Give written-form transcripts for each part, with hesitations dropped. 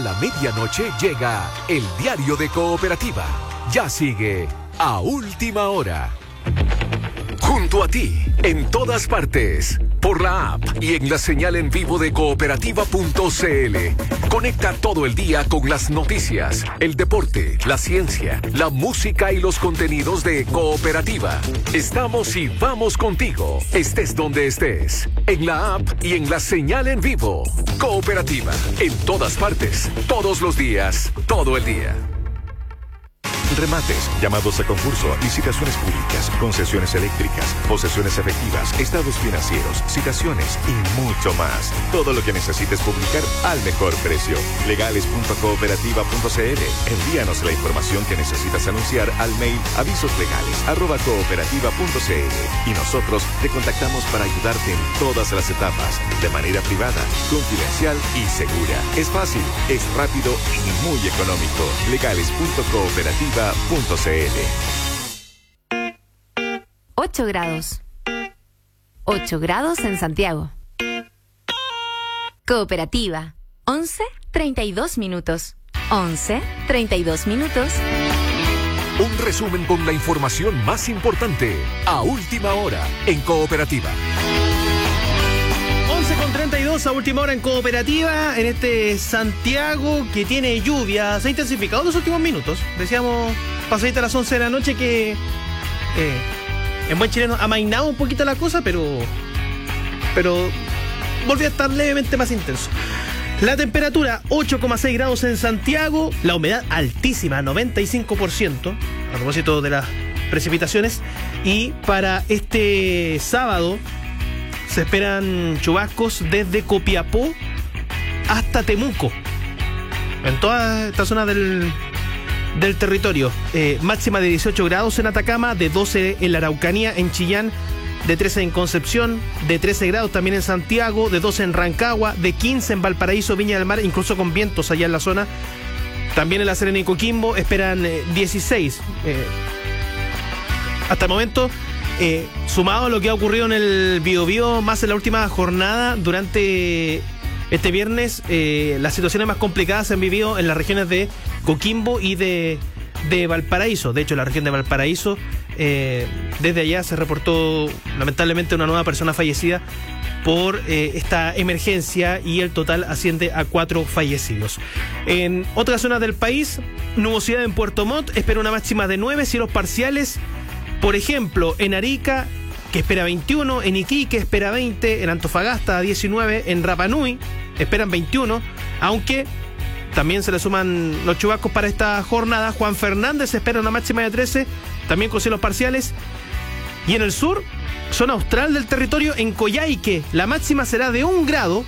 la medianoche llega el diario de Cooperativa. Ya sigue a última hora. Junto a ti, en todas partes, por la app y en la señal en vivo de cooperativa.cl. Conecta todo el día con las noticias, el deporte, la ciencia, la música y los contenidos de Cooperativa. Estamos y vamos contigo, estés donde estés, en la app y en la señal en vivo. Cooperativa, en todas partes, todos los días, todo el día. Remates, llamados a concurso, licitaciones públicas, concesiones eléctricas, posesiones efectivas, estados financieros, citaciones y mucho más. Todo lo que necesites publicar al mejor precio. Legales.cooperativa.cl. Envíanos la información que necesitas anunciar al mail avisoslegales@cooperativa.cl y nosotros te contactamos para ayudarte en todas las etapas, de manera privada, confidencial y segura. Es fácil, es rápido y muy económico. Legales.cooperativa.cl. 8 grados. 8 grados en Santiago. Cooperativa. 11:32 minutos. 11:32 minutos. Un resumen con la información más importante a última hora en Cooperativa. 11:32 a última hora en Cooperativa, en este Santiago que tiene lluvia. Se ha intensificado en los últimos minutos. Decíamos pasadita a las 11 de la noche que en buen chileno ha amainado un poquito la cosa, pero volvió a estar levemente más intenso. La temperatura 8,6 grados en Santiago, la humedad altísima, 95%, a propósito de las precipitaciones. Y para este sábado se esperan chubascos desde Copiapó hasta Temuco, en toda esta zona del territorio. Máxima de 18 grados en Atacama, de 12 en la Araucanía, en Chillán, de 13 en Concepción, de 13 grados también en Santiago, de 12 en Rancagua, de 15 en Valparaíso, Viña del Mar, incluso con vientos allá en la zona. También en La Serena y Coquimbo esperan 16. Hasta el momento, sumado a lo que ha ocurrido en el Biobío, más en la última jornada, durante este viernes, las situaciones más complicadas se han vivido en las regiones de Coquimbo y de Valparaíso. De hecho, en la región de Valparaíso, desde allá se reportó lamentablemente una nueva persona fallecida por esta emergencia, y el total asciende a 4 fallecidos. En otras zonas del país, nubosidad en Puerto Montt, espera una máxima de 9, cielos parciales. Por ejemplo, en Arica, que espera 21, en Iquique espera 20, en Antofagasta 19, en Rapa Nui esperan 21, aunque también se le suman los chubascos para esta jornada. Juan Fernández espera una máxima de 13, también con cielos parciales. Y en el sur, zona austral del territorio, en Coyhaique, la máxima será de 1 grado,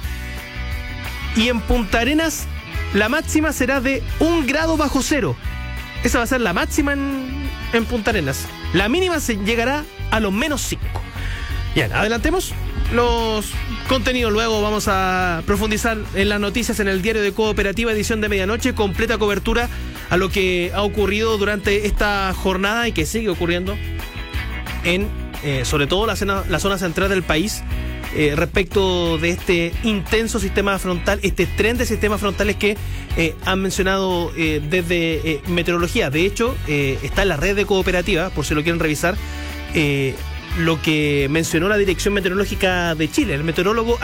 y en Punta Arenas la máxima será de 1 grado bajo cero. Esa va a ser la máxima en Punta Arenas. La mínima se llegará a los -5. Bien, adelantemos los contenidos. Luego vamos a profundizar en las noticias en el diario de Cooperativa, edición de medianoche. Completa cobertura a lo que ha ocurrido durante esta jornada y que sigue ocurriendo en sobre todo la zona central del país, respecto de este intenso sistema frontal, este tren de sistemas frontales que han mencionado desde meteorología. De hecho, está en la red de Cooperativa, por si lo quieren revisar, lo que mencionó la Dirección Meteorológica de Chile. El meteorólogo